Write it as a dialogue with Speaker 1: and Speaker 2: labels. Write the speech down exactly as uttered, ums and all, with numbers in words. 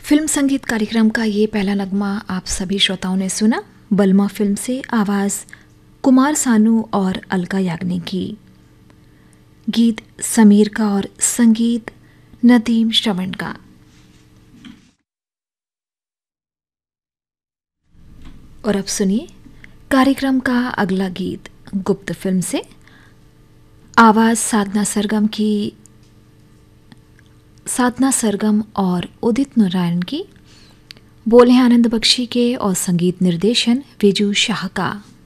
Speaker 1: Film संगीत कार्यक्रम का ये पहला नगमा आप सभी श्रोताओं ने सुना। बलमा फिल्म से आवाज़ कुमार सानू और अलका याग्निक की। गीत समीर का और संगीत नदीम श्रवण का। और अब सुनिए कार्यक्रम का अगला गीत गुप्त फिल्म से। आवाज़ साधना सरगम की साधना सरगम और उदित नारायण की, बोले आनंद बख्शी के और संगीत निर्देशन विजू शाह का।